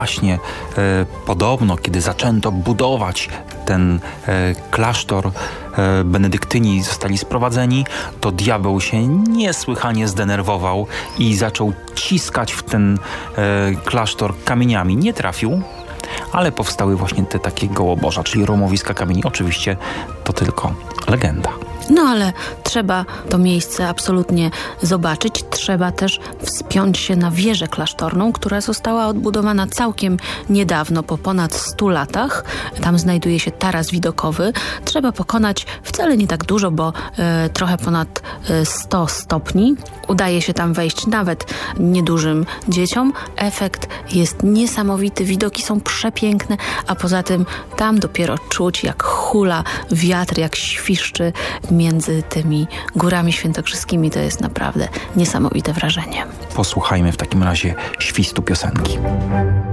Właśnie podobno, kiedy zaczęto budować ten klasztor, benedyktyni zostali sprowadzeni, to diabeł się niesłychanie zdenerwował i zaczął ciskać w ten klasztor kamieniami. Nie trafił, ale powstały właśnie te takie gołoboża, czyli rumowiska kamieni. Oczywiście to tylko legenda. No ale trzeba to miejsce absolutnie zobaczyć. Trzeba też wspiąć się na wieżę klasztorną, która została odbudowana całkiem niedawno, po ponad 100 latach. Tam znajduje się taras widokowy. Trzeba pokonać wcale nie tak dużo, bo trochę ponad 100 stopni. Udaje się tam wejść nawet niedużym dzieciom. Efekt jest niesamowity, widoki są przepiękne, a poza tym tam dopiero czuć, jak hula wiatr, jak świszczy między tymi górami świętokrzyskimi. To jest naprawdę niesamowite wrażenie. Posłuchajmy w takim razie świstu piosenki.